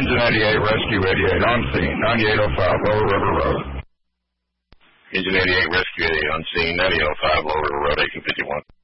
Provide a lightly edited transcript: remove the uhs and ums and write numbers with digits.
Engine 88, Rescue 88, on scene, 9805 Lower River Road. Engine 88, Rescue 88, on scene, 9805 Lower River Road, 1851.